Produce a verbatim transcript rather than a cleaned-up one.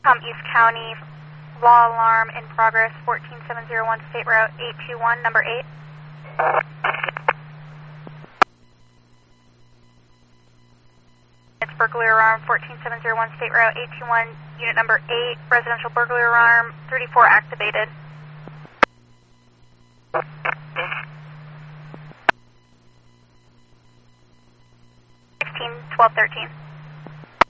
Palm East County, law alarm in progress, fourteen seven zero one, State Route eight two one, number eight. It's burglary alarm, fourteen seven zero one, State Route eight two one, unit number eight, residential burglary alarm, thirty-four activated. sixteen twelve thirteen.